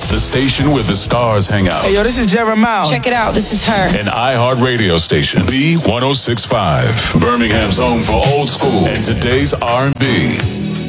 The station where the stars hang out. Hey, yo, this is Jeremiah. Check it out. This is her. An iHeart radio station. B 106.5. Birmingham's home for old school and today's R&B.